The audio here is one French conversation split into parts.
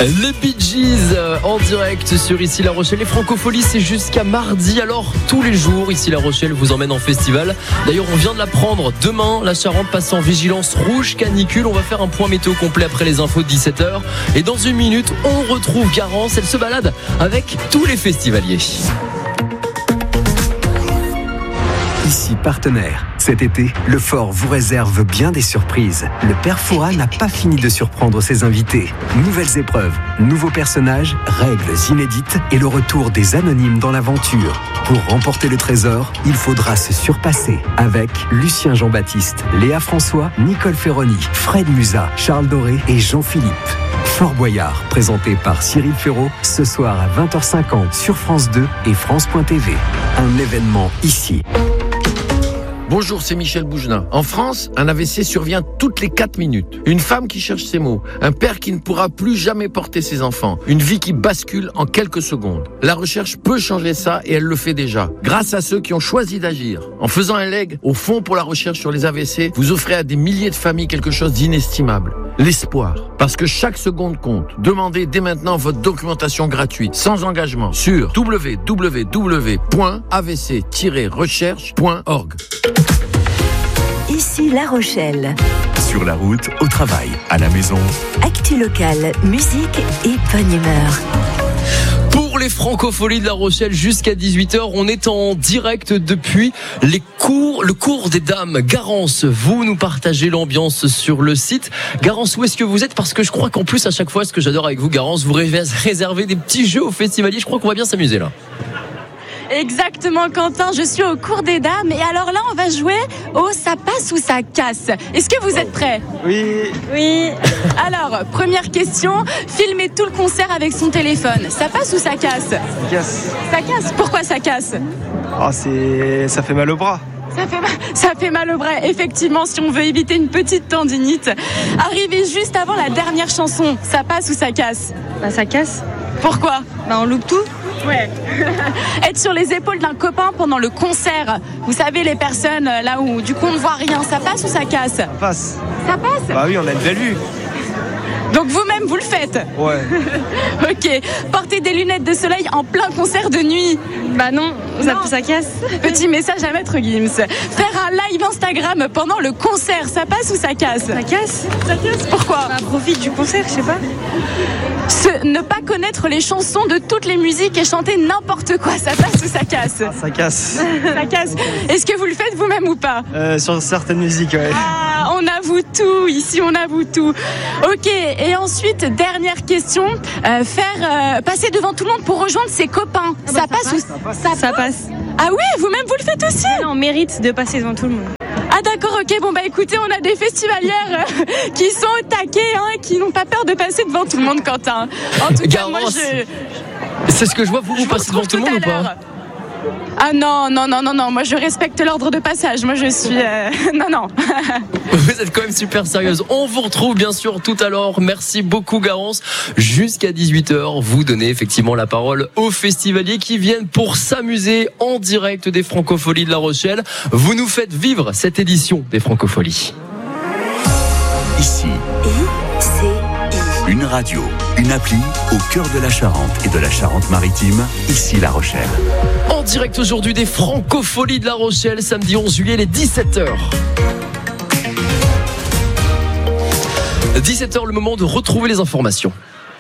Les Bee Gees en direct sur Ici La Rochelle. Les Francopholies, c'est jusqu'à mardi. Alors, tous les jours, Ici La Rochelle vous emmène en festival. D'ailleurs, on vient de l'apprendre. Demain, la Charente passe en vigilance rouge canicule. On va faire un point météo complet après les infos de 17h. Et dans une minute, on retrouve Garance. Elle se balade avec tous les festivaliers. Ici partenaire. Cet été, le Fort vous réserve bien des surprises. Le Père Fouras n'a pas fini de surprendre ses invités. Nouvelles épreuves, nouveaux personnages, règles inédites et le retour des anonymes dans l'aventure. Pour remporter le trésor, il faudra se surpasser avec Lucien Jean-Baptiste, Léa François, Nicole Ferroni, Fred Musa, Charles Doré et Jean-Philippe. Fort Boyard, présenté par Cyril Ferraud, ce soir à 20h50 sur France 2 et France.tv. Un événement ici. Bonjour, c'est Michel Bougenat. En France, un AVC survient toutes les 4 minutes. Une femme qui cherche ses mots. Un père qui ne pourra plus jamais porter ses enfants. Une vie qui bascule en quelques secondes. La recherche peut changer ça et elle le fait déjà. Grâce à ceux qui ont choisi d'agir. En faisant un leg au Fonds pour la recherche sur les AVC, vous offrez à des milliers de familles quelque chose d'inestimable. L'espoir. Parce que chaque seconde compte. Demandez dès maintenant votre documentation gratuite, sans engagement, sur www.avc-recherche.org. Ici La Rochelle. Sur la route, au travail, à la maison. Actu locale, musique et bonne humeur. Pour les Francopholies de La Rochelle jusqu'à 18h, on est en direct depuis le cours des dames. Garance, vous nous partagez l'ambiance sur le site. Garance, où est-ce que vous êtes? Parce que je crois qu'en plus, à chaque fois, ce que j'adore avec vous, Garance, vous réservez des petits jeux aux festivaliers. Je crois qu'on va bien s'amuser là. Exactement, Quentin, je suis au cours des dames et alors là on va jouer au ça passe ou ça casse. Est-ce que vous êtes prêts? Oui. Alors, première question, filmer tout le concert avec son téléphone, ça passe ou ça casse? Ça casse. Ça casse? Pourquoi ça casse? Ça fait mal au bras. Ça fait mal au bras, effectivement, si on veut éviter une petite tendinite. Arriver juste avant la dernière chanson, ça passe ou ça casse? Ça casse. Pourquoi? On loupe tout. Ouais. Être sur les épaules d'un copain pendant le concert. Vous savez, les personnes là où du coup on ne voit rien, ça passe ou ça casse? Ça passe. Ça passe? Bah oui, on a une belle vue. Donc vous-même, vous le faites? Ouais. Ok. Porter des lunettes de soleil en plein concert de nuit? Bah non, ça casse. Petit message à Maître Gims. Faire un live Instagram pendant le concert, ça passe ou ça casse? Ça casse. Ça casse? Pourquoi? Profite du concert, je sais pas. Ne pas connaître les chansons de toutes les musiques et chanter n'importe quoi, ça passe ou ça casse? Ça casse. Ça casse. Est-ce que vous le faites vous-même ou pas? Sur certaines musiques, ouais. Ah, on avoue tout, ici on avoue tout. Ok, et ensuite, dernière question, passer devant tout le monde pour rejoindre ses copains, ça passe ou ça passe? Ah oui, vous-même vous le faites aussi? On mérite de passer devant tout le monde. Ah d'accord, ok, bon bah écoutez, on a des festivalières qui sont au taquet, qui n'ont pas peur de passer devant tout le monde, Quentin. En tout cas, moi c'est ce que je vois, vous passez devant tout le monde ou pas? Ah non, moi je respecte l'ordre de passage, moi je suis... Non. Vous êtes quand même super sérieuse. On vous retrouve bien sûr tout à l'heure. Merci beaucoup Garance. Jusqu'à 18h, vous donnez effectivement la parole aux festivaliers qui viennent pour s'amuser en direct des Francopholies de La Rochelle. Vous nous faites vivre cette édition des Francopholies. Ici, une radio, une appli au cœur de la Charente et de la Charente-Maritime. Ici La Rochelle. En direct aujourd'hui des Francopholies de La Rochelle, samedi 11 juillet, les 17h. 17h, le moment de retrouver les informations.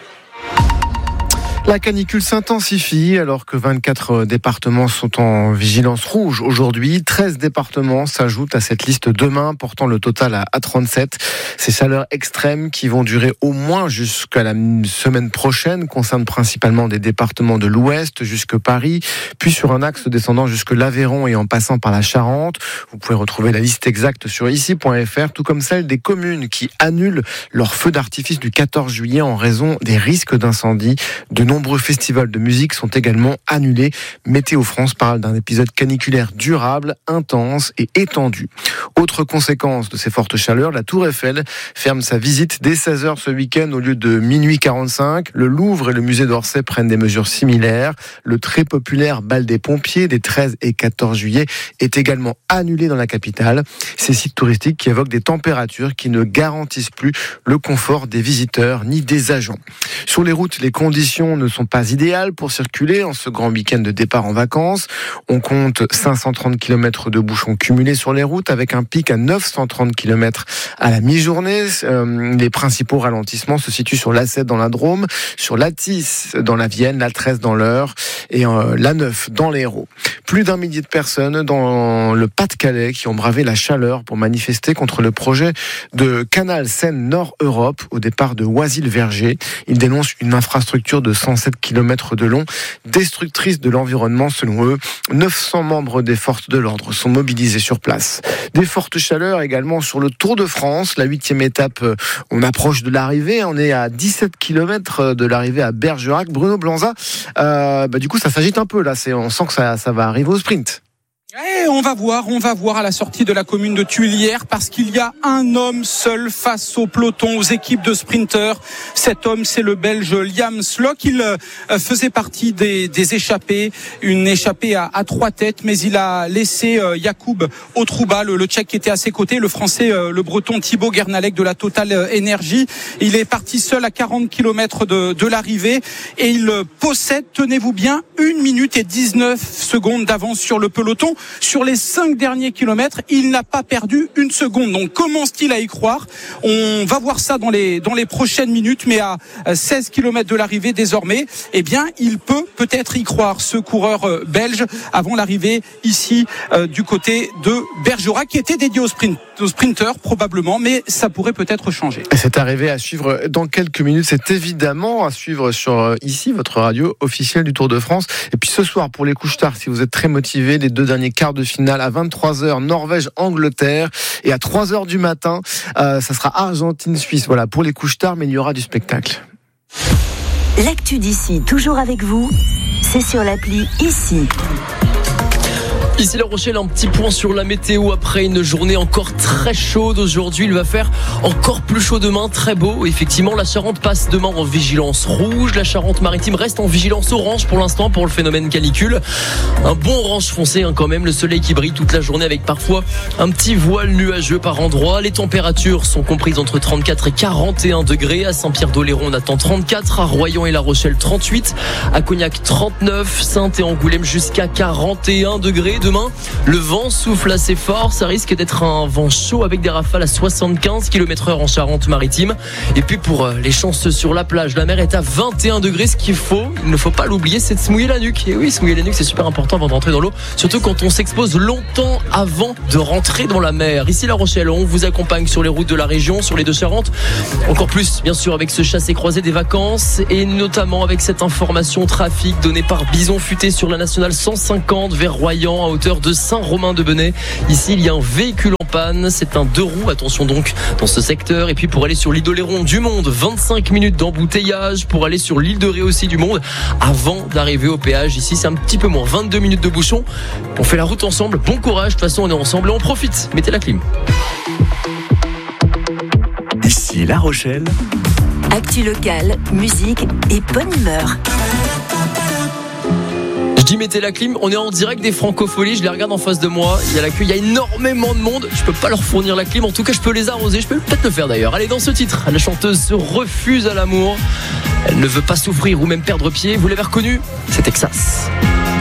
La canicule s'intensifie alors que 24 départements sont en vigilance rouge aujourd'hui. 13 départements s'ajoutent à cette liste demain, portant le total à 37. Ces chaleurs extrêmes qui vont durer au moins jusqu'à la semaine prochaine concernent principalement des départements de l'Ouest jusque Paris, puis sur un axe descendant jusque l'Aveyron et en passant par la Charente. Vous pouvez retrouver la liste exacte sur ici.fr, tout comme celle des communes qui annulent leur feu d'artifice du 14 juillet en raison des risques d'incendie. De nombreux nombreux festivals de musique sont également annulés. Météo France parle d'un épisode caniculaire durable, intense et étendu. Autre conséquence de ces fortes chaleurs, la Tour Eiffel ferme sa visite dès 16h ce week-end au lieu de minuit 45. Le Louvre et le musée d'Orsay prennent des mesures similaires. Le très populaire bal des pompiers des 13 et 14 juillet est également annulé dans la capitale. Ces sites touristiques qui évoquent des températures qui ne garantissent plus le confort des visiteurs ni des agents. Sur les routes, les conditions ne sont pas idéales pour circuler en ce grand week-end de départ en vacances. On compte 530 km de bouchons cumulés sur les routes avec un pic à 930 km à la mi-journée. Les principaux ralentissements se situent sur l'A7 dans la Drôme, sur l'A10 dans la Vienne, l'A13 dans l'Eure et l'A9 dans l'Hérault. Plus d'1 millier de personnes dans le Pas-de-Calais qui ont bravé la chaleur pour manifester contre le projet de canal Seine-Nord-Europe au départ de Oisy-le-Verger. Ils dénoncent une infrastructure de 107 km de long, destructrice de l'environnement selon eux. 900 membres des forces de l'ordre sont mobilisés sur place. Des fortes chaleurs également sur le Tour de France. La 8e étape, on approche de l'arrivée. On est à 17 km de l'arrivée à Bergerac. Bruno Blanza, du coup ça s'agite un peu là. On sent que ça va arriver au sprint. Et on va voir à la sortie de la commune de Tuilière parce qu'il y a un homme seul face au peloton, aux équipes de sprinteurs. Cet homme, c'est le Belge Liam Slock. Il faisait partie des échappés, une échappée à 3 têtes, mais il a laissé Jakub Otrouba, le Tchèque qui était à ses côtés, le Français, le Breton Thibaut Guernalec de la Total Energy. Il est parti seul à 40 km de l'arrivée et il possède, tenez-vous bien, 1 minute et 19 secondes d'avance sur le peloton. Sur les 5 derniers kilomètres, il n'a pas perdu une seconde. Donc commence-t-il à y croire ? On va voir ça dans les prochaines minutes, mais à 16 km de l'arrivée désormais, eh bien, il peut-être y croire, ce coureur belge, avant l'arrivée ici du côté de Bergerac, qui était dédié aux sprinteurs probablement, mais ça pourrait peut-être changer. Cette arrivée à suivre dans quelques minutes, c'est évidemment à suivre sur ici, votre radio officielle du Tour de France. Et puis ce soir, pour les couche-tard, si vous êtes très motivés, les 2 derniers quarts de finale à 23h, Norvège-Angleterre, et à 3h du matin, ça sera Argentine-Suisse. Voilà, pour les couche-tard, mais il y aura du spectacle. L'actu d'ici, toujours avec vous, c'est sur l'appli Ici. Ici La Rochelle, un petit point sur la météo après une journée encore très chaude. Aujourd'hui, il va faire encore plus chaud demain, très beau. Effectivement, la Charente passe demain en vigilance rouge. La Charente-Maritime reste en vigilance orange pour l'instant pour le phénomène canicule. Un bon orange foncé quand même, le soleil qui brille toute la journée avec parfois un petit voile nuageux par endroits. Les températures sont comprises entre 34 et 41 degrés. À Saint-Pierre-d'Oléron, on attend 34. À Royan et La Rochelle, 38. À Cognac, 39. Saintes et Angoulême jusqu'à 41 degrés. Demain, le vent souffle assez fort, ça risque d'être un vent chaud avec des rafales à 75 km/h en Charente-Maritime. Et puis pour les chances sur la plage, la mer est à 21 degrés. Ce qu'il ne faut pas l'oublier, c'est de se mouiller la nuque. Et oui, se mouiller la nuque, c'est super important avant de rentrer dans l'eau, surtout quand on s'expose longtemps avant de rentrer dans la mer. Ici La Rochelle, on vous accompagne sur les routes de la région, sur les deux Charentes. Encore plus, bien sûr, avec ce chassé-croisé des vacances et notamment avec cette information trafic donnée par Bison Futé sur la nationale 150 vers Royan à hauteur de Saint-Romain-de-Benay. Ici, il y a un véhicule en panne. C'est un 2 roues. Attention donc dans ce secteur. Et puis pour aller sur l'île d'Oléron du Monde, 25 minutes d'embouteillage. Pour aller sur l'île de Ré aussi du Monde avant d'arriver au péage. Ici, c'est un petit peu moins. 22 minutes de bouchon. On fait la route ensemble. Bon courage. De toute façon, on est ensemble et on profite. Mettez la clim. Ici La Rochelle. Actu locale, musique et bonne humeur. Je dis mettez la clim, on est en direct des Francopholies, je les regarde en face de moi, il y a la queue, il y a énormément de monde, je peux pas leur fournir la clim, en tout cas je peux les arroser, je peux peut-être le faire d'ailleurs. Allez, dans ce titre, la chanteuse se refuse à l'amour, elle ne veut pas souffrir ou même perdre pied, vous l'avez reconnu, c'est Texas.